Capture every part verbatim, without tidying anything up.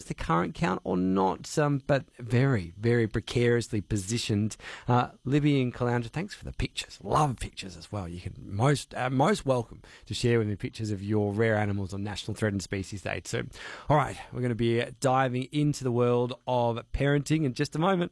the current count or not, um, but very, very precariously positioned. Uh, Libby and Caloundra, thanks for the pictures. Love pictures as well. You can most uh, most welcome to share with me pictures of your rare animals on National Threatened Species Day too. All right, we're going to be diving into the world of parenting in just a moment.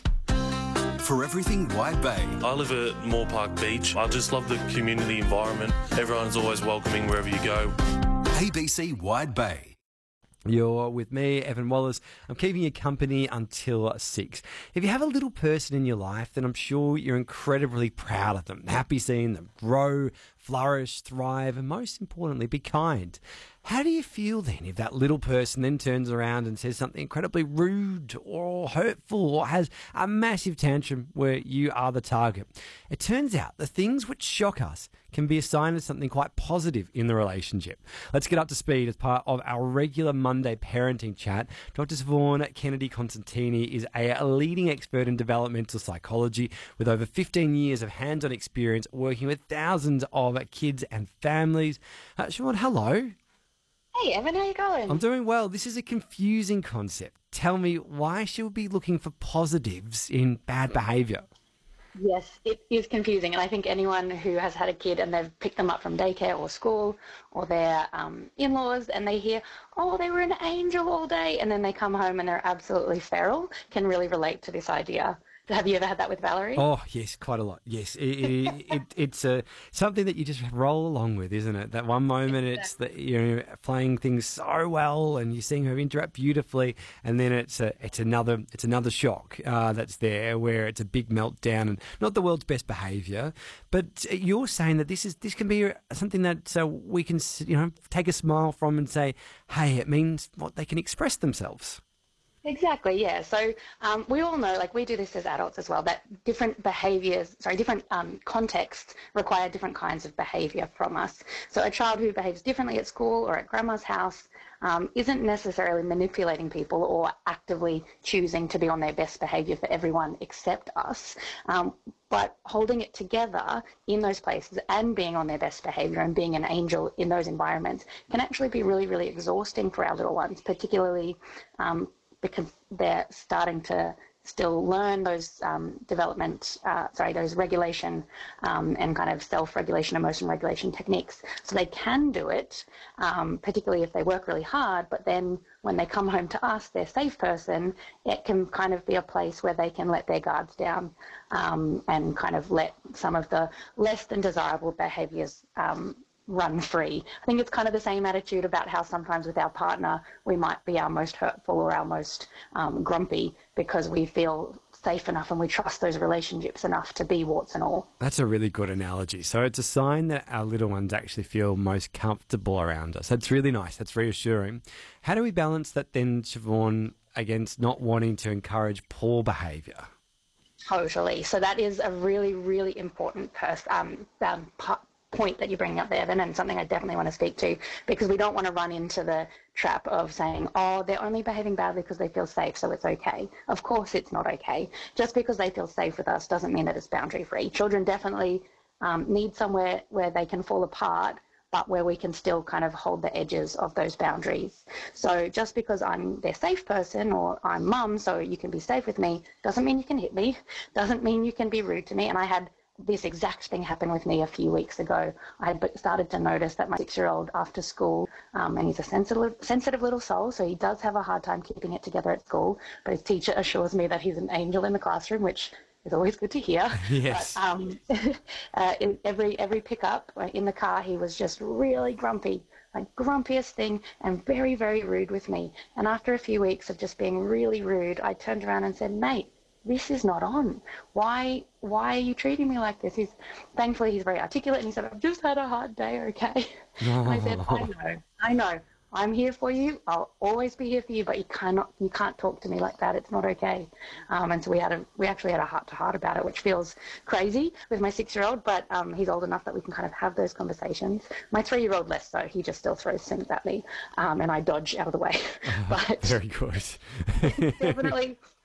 For everything Wide Bay. I live at Moore Park Beach. I just love the community environment. Everyone's always welcoming wherever you go. A B C Wide Bay. You're with me, Evan Wallace. I'm keeping you company until six. If you have a little person in your life, then I'm sure you're incredibly proud of them. Happy seeing them grow, flourish, thrive, and most importantly, be kind. How do you feel then if that little person then turns around and says something incredibly rude or hurtful or has a massive tantrum where you are the target? It turns out the things which shock us can be a sign of something quite positive in the relationship. Let's get up to speed as part of our regular Monday parenting chat. Doctor Siobhan Kennedy-Constantini is a leading expert in developmental psychology with over fifteen years of hands-on experience working with thousands of kids and families. Uh, Siobhan, hello. Hey Evan, how you going? I'm doing well. This is a confusing concept. Tell me, why should we be looking for positives in bad behaviour? Yes, it is confusing, and I think anyone who has had a kid and they've picked them up from daycare or school or their um, in-laws and they hear, oh, they were an angel all day, and then they come home and they're absolutely feral, can really relate to this idea. Have you ever had that with Valerie? Oh, yes, quite a lot. Yes, it, it, it, it's a, something that you just roll along with, isn't it? That one moment it's that you're playing things so well and you're seeing her interact beautifully, and then it's a, it's another it's another shock uh, that's there where it's a big meltdown and not the world's best behaviour. But you're saying that this is this can be something that uh, we can you know take a smile from and say, hey, it means what they can express themselves. Exactly, yeah. So um, we all know, like we do this as adults as well, that different behaviours, sorry, different um, contexts require different kinds of behaviour from us. So a child who behaves differently at school or at grandma's house um, isn't necessarily manipulating people or actively choosing to be on their best behaviour for everyone except us. Um, but holding it together in those places and being on their best behaviour and being an angel in those environments can actually be really, really exhausting for our little ones, particularly um, because they're starting to still learn those um, development, uh, sorry, those regulation um, and kind of self-regulation, emotion regulation techniques. So they can do it, um, particularly if they work really hard, but then when they come home to us, their safe person, it can kind of be a place where they can let their guards down um, and kind of let some of the less than desirable behaviours um, run free. I think it's kind of the same attitude about how sometimes with our partner we might be our most hurtful or our most um, grumpy because we feel safe enough and we trust those relationships enough to be warts and all. That's a really good analogy. So it's a sign that our little ones actually feel most comfortable around us. That's really nice. That's reassuring. How do we balance that then, Siobhan, against not wanting to encourage poor behaviour? Totally. So that is a really, really important pers- um, um, part point that you're bringing up there, Evan, and something I definitely want to speak to, because we don't want to run into the trap of saying, oh, they're only behaving badly because they feel safe, so it's okay. Of course it's not okay. Just because they feel safe with us doesn't mean that it's boundary free. Children definitely um, need somewhere where they can fall apart, but where we can still kind of hold the edges of those boundaries. So just because I'm their safe person or I'm mum, so you can be safe with me, doesn't mean you can hit me, doesn't mean you can be rude to me. And I had this exact thing happened with me a few weeks ago. I had started to notice that my six-year-old after school, um, and he's a sensitive, sensitive little soul, so he does have a hard time keeping it together at school, but his teacher assures me that he's an angel in the classroom, which is always good to hear. Yes. But, um, uh, in every, every pickup in the car, he was just really grumpy, like grumpiest thing, and very, very rude with me. And after a few weeks of just being really rude, I turned around and said, mate, this is not on. Why why are you treating me like this? He's thankfully he's very articulate and he said, I've just had a hard day, okay? And I said, I know, I know. I'm here for you. I'll always be here for you, but you cannot you can't talk to me like that. It's not okay. Um, and so we had a we actually had a heart to heart about it, which feels crazy with my six year old, but um, he's old enough that we can kind of have those conversations. My three year old less so. He just still throws things at me, um, and I dodge out of the way. But very good. it's definitely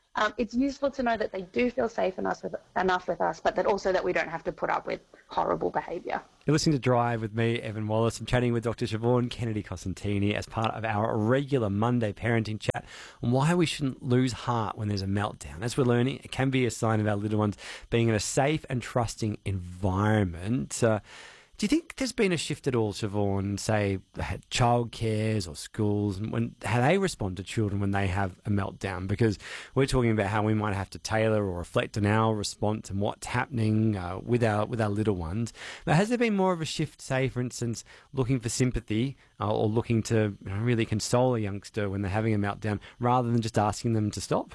um, it's useful to know that they do feel safe enough with, enough with us, but that also that we don't have to put up with horrible behaviour. You're listening to Drive with me, Evan Wallace. I'm chatting with Doctor Siobhan Kennedy-Cosentini as part of our regular Monday parenting chat on why we shouldn't lose heart when there's a meltdown. As we're learning, it can be a sign of our little ones being in a safe and trusting environment. Uh, Do you think there's been a shift at all, Siobhan, say, childcares or schools, and when how they respond to children when they have a meltdown? Because we're talking about how we might have to tailor or reflect on our response and what's happening uh, with our with our little ones. But has there been more of a shift, say, for instance, looking for sympathy uh, or looking to you know, really console a youngster when they're having a meltdown rather than just asking them to stop?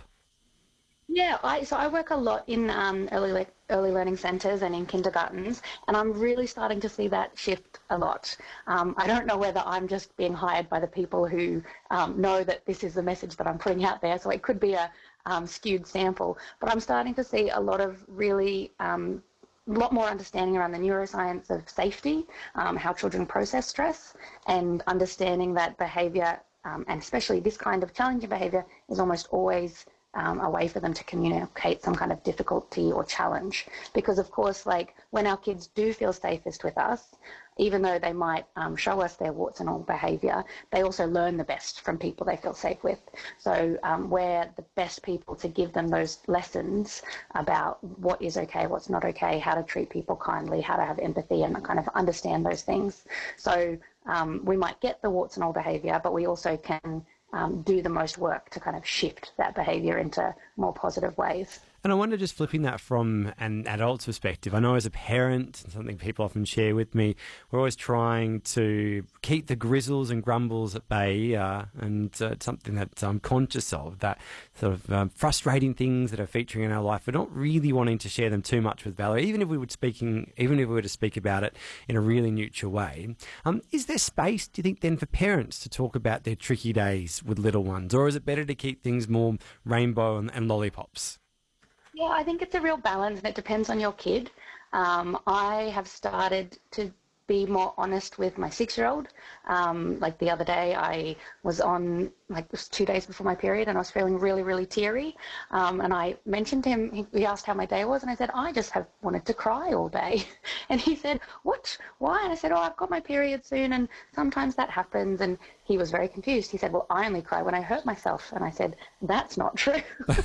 Yeah, I, so I work a lot in um, early le- early learning centres and in kindergartens, and I'm really starting to see that shift a lot. Um, I don't know whether I'm just being hired by the people who um, know that this is the message that I'm putting out there, so it could be a um, skewed sample, but I'm starting to see a lot of really um, lot more understanding around the neuroscience of safety, um, how children process stress, and understanding that behaviour, um, and especially this kind of challenging behaviour, is almost always Um, a way for them to communicate some kind of difficulty or challenge. Because, of course, like when our kids do feel safest with us, even though they might um, show us their warts and all behaviour, they also learn the best from people they feel safe with. So um, we're the best people to give them those lessons about what is okay, what's not okay, how to treat people kindly, how to have empathy and kind of understand those things. So um, we might get the warts and all behaviour, but we also can Um, do the most work to kind of shift that behaviour into more positive ways. And I wonder, just flipping that from an adult's perspective, I know as a parent, something people often share with me, we're always trying to keep the grizzles and grumbles at bay, uh, and uh, it's something that I'm conscious of, that sort of um, frustrating things that are featuring in our life. We're not really wanting to share them too much with Valerie, even if we were speaking, even if we were to speak about it in a really neutral way. Um, is there space, do you think, then for parents to talk about their tricky days with little ones, or is it better to keep things more rainbow and, and lollipops? Yeah, I think it's a real balance, and it depends on your kid. Um, I have started to be more honest with my six-year-old. Um, like the other day, I was on, like it was two days before my period, and I was feeling really, really teary. Um, and I mentioned to him, he, he asked how my day was, and I said, I just have wanted to cry all day. And he said, what? Why? And I said, oh, I've got my period soon, and sometimes that happens. And he was very confused. He said, well, I only cry when I hurt myself. And I said, that's not true.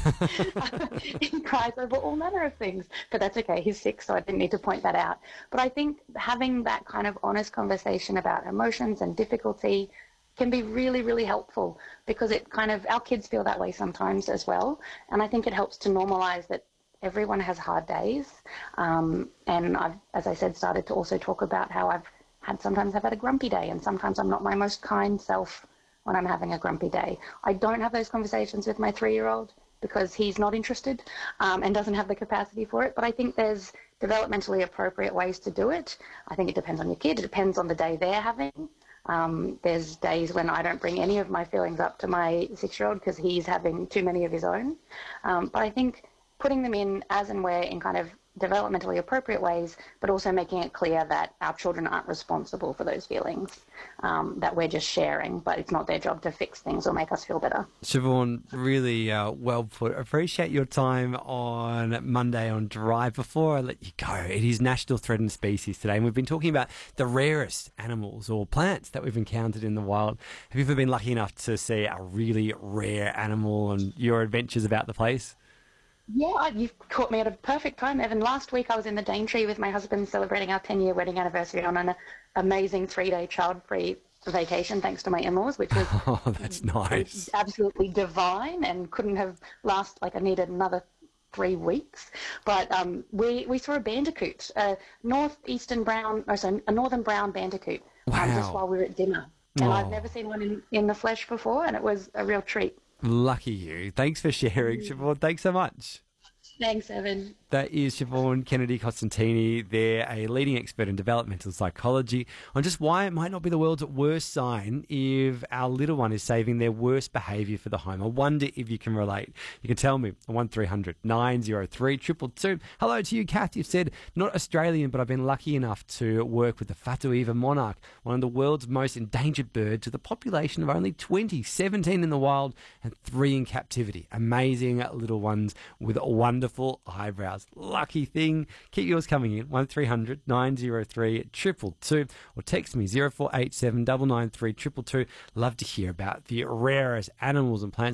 He cries over all manner of things, but that's okay. He's six, so I didn't need to point that out. But I think having that kind of honest conversation about emotions and difficulty can be really, really helpful, because it kind of, our kids feel that way sometimes as well. And I think it helps to normalize that everyone has hard days. Um, and I've, as I said, started to also talk about how I've had, sometimes I've had a grumpy day, and sometimes I'm not my most kind self when I'm having a grumpy day. I don't have those conversations with my three-year-old because he's not interested um, and doesn't have the capacity for it. But I think there's developmentally appropriate ways to do it. I think it depends on your kid. It depends on the day they're having. Um, there's days when I don't bring any of my feelings up to my six-year-old because he's having too many of his own. Um, but I think putting them in as and where in kind of developmentally appropriate ways, but also making it clear that our children aren't responsible for those feelings, um, that we're just sharing, but it's not their job to fix things or make us feel better. Siobhan, really uh, well put. Appreciate your time on Monday on Drive. Before I let you go, it is National Threatened Species today, and we've been talking about the rarest animals or plants that we've encountered in the wild. Have you ever been lucky enough to see a really rare animal and your adventures about the place? Yeah, you've caught me at a perfect time, Evan. Last week I was in the Daintree with my husband celebrating our ten-year wedding anniversary on an amazing three-day child-free vacation thanks to my in-laws, which was oh, that's nice. Absolutely divine, and couldn't have lasted, like I needed another three weeks. But um, we, we saw a bandicoot, a northeastern brown, or sorry, a northern brown bandicoot, wow. um, just while we were at dinner. And oh. I've never seen one in, in the flesh before, and it was a real treat. Lucky you. Thanks for sharing, Siobhan. Thanks so much. Thanks, Evan. That is Siobhan Kennedy Costantini. They're a leading expert in developmental psychology on just why it might not be the world's worst sign if our little one is saving their worst behaviour for the home. I wonder if you can relate. You can tell me on one three hundred nine oh three two two two. Hello to you, Kath. You've said, not Australian, but I've been lucky enough to work with the Fatuiva monarch, one of the world's most endangered birds, with a population of only twenty, seventeen in the wild and three in captivity. Amazing little ones with wonderful eyebrows. Lucky thing. Keep yours coming in, one three hundred nine oh three two two two, or text me zero four eight seven nine nine three two two two. Love to hear about the rarest animals and plants